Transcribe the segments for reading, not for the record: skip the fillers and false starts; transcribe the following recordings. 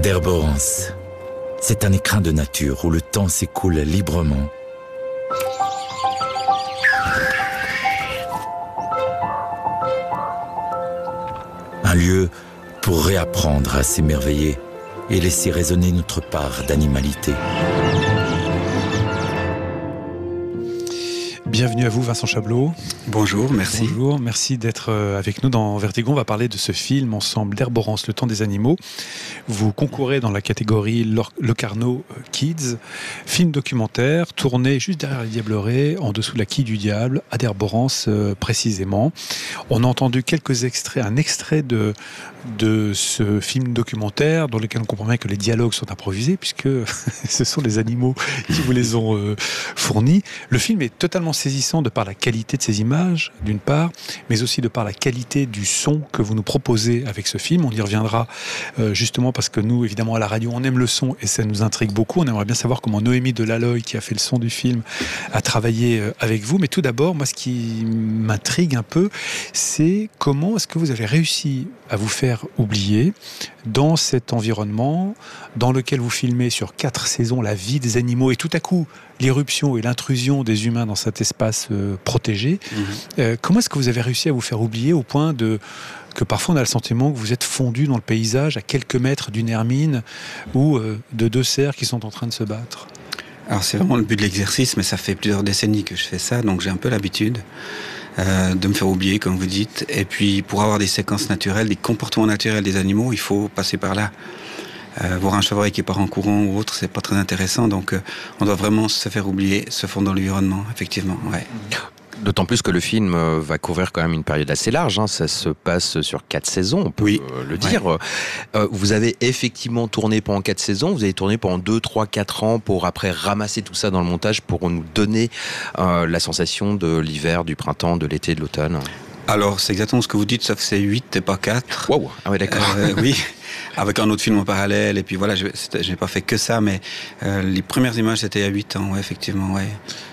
Derborance, c'est un écrin de nature où le temps s'écoule librement. Un lieu pour réapprendre à s'émerveiller et laisser résonner notre part d'animalité. Bienvenue à vous, Vincent Chablot. Bonjour, merci. Bonjour, merci d'être avec nous dans Vertigo. On va parler de ce film ensemble, Derborance, le temps des animaux. Vous concourez dans la catégorie Locarno Kids, film documentaire tourné juste derrière les Diablerets, en dessous de la quille du diable, à Derborance précisément. On a entendu quelques extraits, un extrait de ce film documentaire dans lequel on comprend bien que les dialogues sont improvisés puisque ce sont les animaux qui vous les ont fournis. Le film est totalement saisissant de par la qualité de ses images, d'une part, mais aussi de par la qualité du son que vous nous proposez avec ce film. On y reviendra justement parce que nous, évidemment, à la radio, on aime le son et ça nous intrigue beaucoup. On aimerait bien savoir comment Noémie Delaloy, qui a fait le son du film, a travaillé avec vous. Mais tout d'abord, moi, ce qui m'intrigue un peu, c'est comment est-ce que vous avez réussi à vous faire oublier dans cet environnement dans lequel vous filmez sur 4 saisons la vie des animaux et tout à coup l'irruption et l'intrusion des humains dans cet espace protégé. Comment est-ce que vous avez réussi à vous faire oublier au point que parfois on a le sentiment que vous êtes fondu dans le paysage à quelques mètres d'une hermine ou de 2 cerfs qui sont en train de se battre? Alors c'est vraiment le but de l'exercice, mais ça fait plusieurs décennies que je fais ça, donc j'ai un peu l'habitude de me faire oublier, comme vous dites. Et puis, pour avoir des séquences naturelles, des comportements naturels des animaux, il faut passer par là. Voir un chevreuil qui part en courant ou autre, c'est pas très intéressant. Donc, on doit vraiment se faire oublier, se fondre dans l'environnement, effectivement. Ouais. D'autant plus que le film va couvrir quand même une période assez large. Ça se passe sur 4 saisons, on peut le dire. Ouais. Vous avez effectivement tourné pendant 4 saisons. Vous avez tourné pendant 2, 3, 4 ans pour après ramasser tout ça dans le montage pour nous donner la sensation de l'hiver, du printemps, de l'été, de l'automne. Alors, c'est exactement ce que vous dites, sauf que c'est 8 et pas 4. Wow. Ah ouais, d'accord. Oui, avec un autre film en parallèle. Et puis voilà, je n'ai pas fait que ça, mais les premières images, c'était il y a 8 ans, ouais, effectivement, ouais.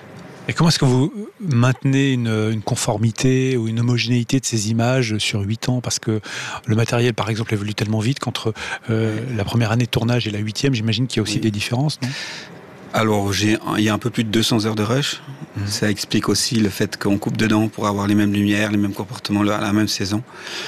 Et comment est-ce que vous maintenez une conformité ou une homogénéité de ces images sur 8 ans? Parce que le matériel, par exemple, évolue tellement vite qu'entre la première année de tournage et la 8e, j'imagine qu'il y a aussi des différences, non? Alors, il y a un peu plus de 200 heures de rush. Ça explique aussi le fait qu'on coupe dedans pour avoir les mêmes lumières, les mêmes comportements à la même saison.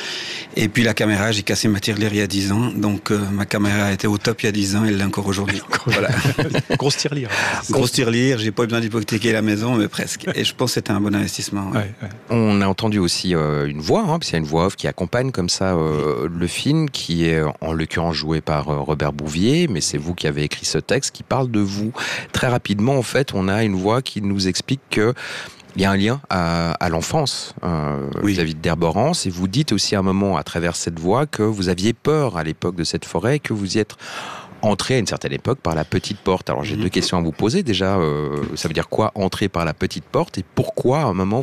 Et puis la caméra, j'ai cassé ma tirelire il y a 10 ans, donc ma caméra était au top il y a 10 ans, elle l'est encore aujourd'hui. Voilà. Grosse tirelire. Grosse tirelire, j'ai pas eu besoin d'hypothéquer la maison, mais presque. Et je pense que c'était un bon investissement. Ouais. Ouais. On a entendu aussi une voix, parce qu'il y a une voix off qui accompagne comme ça le film, qui est en l'occurrence joué par Robert Bouvier, mais c'est vous qui avez écrit ce texte qui parle de vous. Très rapidement, en fait, on a une voix qui nous explique que il y a un lien à l'enfance vis-à-vis de Derborance, et vous dites aussi à un moment à travers cette voix que vous aviez peur à l'époque de cette forêt, que vous y êtes entré à une certaine époque par la petite porte. Alors j'ai 2 questions à vous poser. Déjà, ça veut dire quoi entrer par la petite porte, et pourquoi à un moment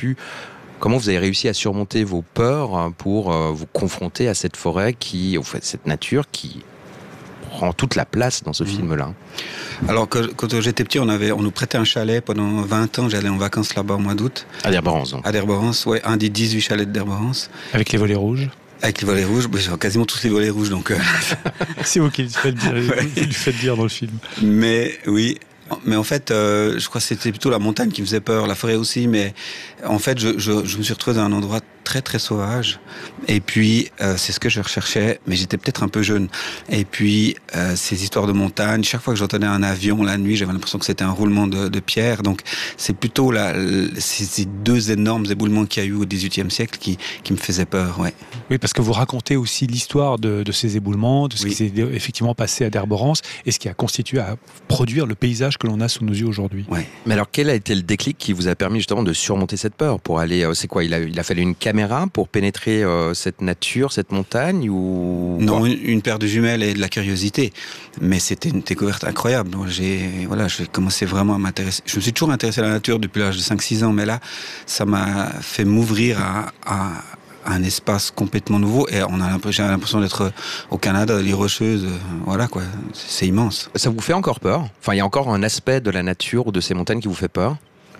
comment vous avez réussi à surmonter vos peurs pour vous confronter à cette forêt cette nature qui prend toute la place dans ce film-là? Alors, quand j'étais petit, on nous prêtait un chalet pendant 20 ans. J'allais en vacances là-bas au mois d'août. À Derborance, donc. À Derborance, ouais, un des 18 chalets de Derborance. Avec les volets rouges? Avec les volets rouges, quasiment tous les volets rouges, donc... C'est vous qui le faites dire dans le film. Mais oui... Mais en fait, je crois que c'était plutôt la montagne qui me faisait peur, la forêt aussi, mais en fait, je me suis retrouvé dans un endroit très très sauvage, et puis c'est ce que je recherchais, mais j'étais peut-être un peu jeune, et puis ces histoires de montagne, chaque fois que j'entendais un avion la nuit, j'avais l'impression que c'était un roulement de pierre, donc c'est plutôt ces 2 énormes éboulements qu'il y a eu au XVIIIe siècle qui me faisaient peur, ouais. Oui, parce que vous racontez aussi l'histoire de ces éboulements, de ce qui s'est effectivement passé à Derborance, et ce qui a constitué à produire le paysage que l'on a sous nos yeux aujourd'hui. Ouais. Mais alors, quel a été le déclic qui vous a permis justement de surmonter cette peur pour aller, c'est quoi, il a fallu une caméra pour pénétrer cette nature, cette montagne, ou non, une paire de jumelles et de la curiosité. Mais c'était une découverte incroyable. Donc j'ai commencé vraiment à m'intéresser. Je me suis toujours intéressé à la nature depuis l'âge de 5-6 ans, mais là, ça m'a fait m'ouvrir à un espace complètement nouveau, et j'ai l'impression d'être au Canada, les Rocheuses, voilà quoi, c'est immense. Ça vous fait encore peur? Enfin, il y a encore un aspect de la nature ou de ces montagnes qui vous fait peur?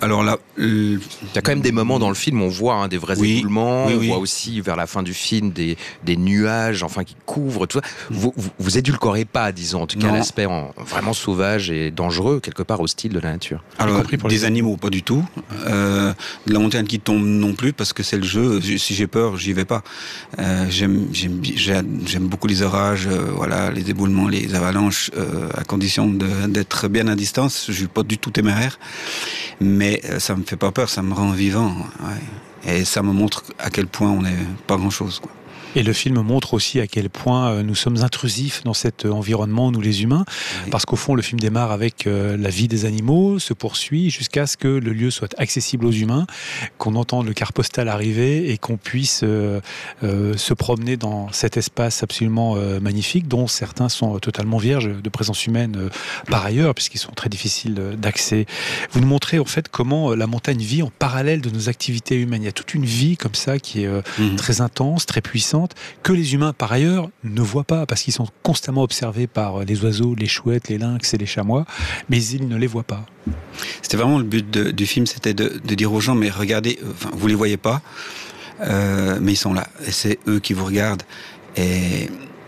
Alors là, il y a quand même des moments dans le film où on voit des vrais éboulements, oui. On voit aussi vers la fin du film des nuages qui couvrent tout ça. Vous édulcorez pas, disons, en tout cas l'aspect vraiment sauvage et dangereux, quelque part hostile de la nature. Alors, des animaux, pas du tout. De la montagne qui tombe non plus, parce que c'est le jeu. Si j'ai peur, j'y vais pas. J'aime beaucoup les orages, les éboulements, les avalanches, à condition d'être bien à distance. Je suis pas du tout téméraire. Mais ça me fait pas peur, ça me rend vivant. Ouais. Et ça me montre à quel point on n'est pas grand-chose, quoi. Et le film montre aussi à quel point nous sommes intrusifs dans cet environnement, nous les humains, parce qu'au fond, le film démarre avec la vie des animaux, se poursuit jusqu'à ce que le lieu soit accessible aux humains, qu'on entende le car postal arriver et qu'on puisse se promener dans cet espace absolument magnifique, dont certains sont totalement vierges de présence humaine par ailleurs, puisqu'ils sont très difficiles d'accès. Vous nous montrez en fait comment la montagne vit en parallèle de nos activités humaines. Il y a toute une vie comme ça qui est très intense, très puissante, que les humains, par ailleurs, ne voient pas, parce qu'ils sont constamment observés par les oiseaux, les chouettes, les lynx et les chamois, mais ils ne les voient pas. C'était vraiment le but du film, c'était de dire aux gens, mais regardez, vous les voyez pas, mais ils sont là, et c'est eux qui vous regardent. Et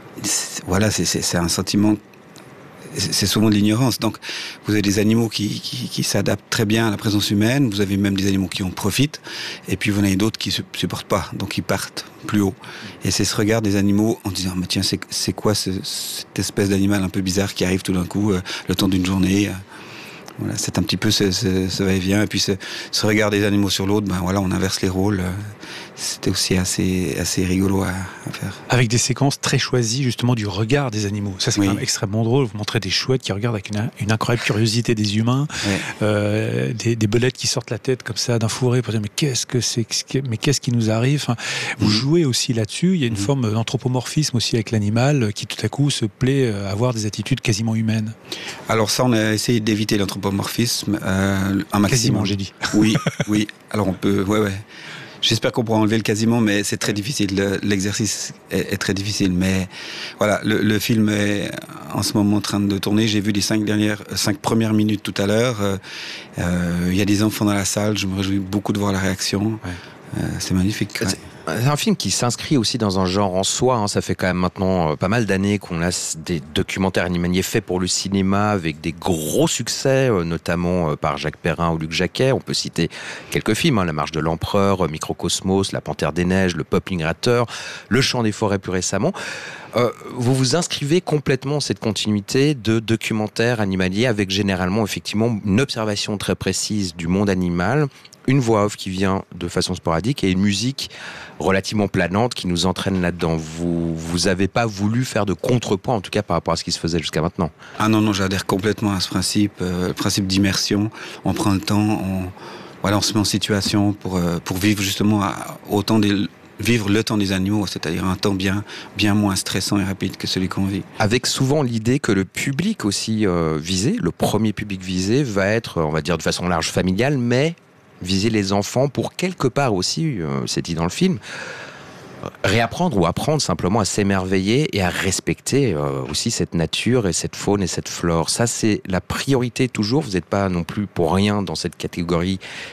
c'est un sentiment... C'est souvent de l'ignorance. Donc, vous avez des animaux qui s'adaptent très bien à la présence humaine. Vous avez même des animaux qui en profitent. Et puis, vous en avez d'autres qui ne supportent pas. Donc, ils partent plus haut. Et c'est ce regard des animaux en disant, mais tiens, c'est quoi cette espèce d'animal un peu bizarre qui arrive tout d'un coup, le temps d'une journée. Voilà, c'est un petit peu ce va-et-vient. Et puis, ce regard des animaux sur l'autre, on inverse les rôles. C'était aussi assez rigolo à faire. Avec des séquences très choisies, justement, du regard des animaux. Ça, c'est quand même extrêmement drôle. Vous montrez des chouettes qui regardent avec une incroyable curiosité des humains, des belettes qui sortent la tête comme ça d'un fourré pour dire mais qu'est-ce qui nous arrive. Vous jouez aussi là-dessus. Il y a une forme d'anthropomorphisme aussi avec l'animal qui, tout à coup, se plaît à avoir des attitudes quasiment humaines. Alors ça, on a essayé d'éviter l'anthropomorphisme un maximum. Quasiment, j'ai dit. Oui. Alors on peut... J'espère qu'on pourra enlever le quasiment, mais c'est très difficile. L'exercice est très difficile. Mais voilà, le film est en ce moment en train de tourner. J'ai vu les 5 premières minutes tout à l'heure. Il y a des enfants dans la salle. Je me réjouis beaucoup de voir la réaction. C'est magnifique. C'est un film qui s'inscrit aussi dans un genre en soi. Ça fait quand même maintenant pas mal d'années qu'on a des documentaires animaliers faits pour le cinéma avec des gros succès, notamment par Jacques Perrin ou Luc Jacquet. On peut citer quelques films, La Marche de l'Empereur, Microcosmos, La Panthère des Neiges, Le Peuple migrateur, Le Chant des forêts plus récemment. Vous vous inscrivez complètement dans cette continuité de documentaires animaliers avec généralement effectivement une observation très précise du monde animal, une voix off qui vient de façon sporadique et une musique relativement planante qui nous entraîne là-dedans. Vous avez pas voulu faire de contrepoint, en tout cas par rapport à ce qui se faisait jusqu'à maintenant. Ah non, j'adhère complètement à ce principe, le principe d'immersion. On prend le temps, on se met en situation pour vivre justement vivre le temps des animaux, c'est-à-dire un temps bien moins stressant et rapide que celui qu'on vit. Avec souvent l'idée que le public aussi visé, le premier public visé, va être, on va dire de façon large, familial, mais viser les enfants pour quelque part aussi, c'est dit dans le film, réapprendre ou apprendre simplement à s'émerveiller et à respecter aussi cette nature et cette faune et cette flore. Ça, c'est la priorité toujours. Vous n'êtes pas non plus pour rien dans cette catégorie